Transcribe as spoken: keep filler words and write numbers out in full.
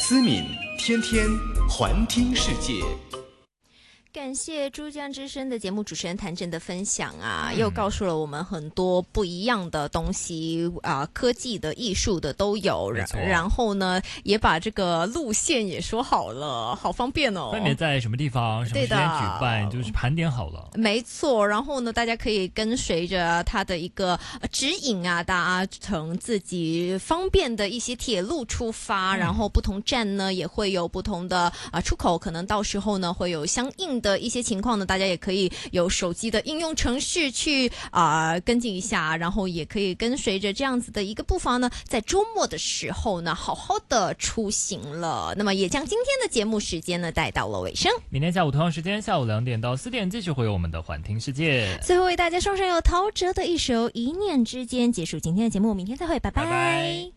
思敏天天环听世界。 感谢珠江之声的节目主持人谭震的分享啊，嗯、又告诉了我们很多不一样的东西啊、呃，科技的、艺术的都有。然后呢，也把这个路线也说好了，好方便哦。 分别在什么地方、什么时间举办，就是盘点好了。 没错，然后呢，大家可以跟随着它的一个指引啊，搭乘自己方便的一些铁路出发，嗯、然后不同站呢也会有不同的啊、呃、出口，可能到时候呢会有相应的。的一些情况呢，大家也可以有手机的应用程序去啊、呃、跟进一下，然后也可以跟随着这样子的一个步伐呢，在周末的时候呢，好好的出行了。那么也将今天的节目时间呢带到了尾声。 明天下午同样时间，下午两点到四点继续会有我们的环听世界。 最后为大家送上由陶喆的一首《一念之间》，结束今天的节目，明天再会，拜拜。拜拜。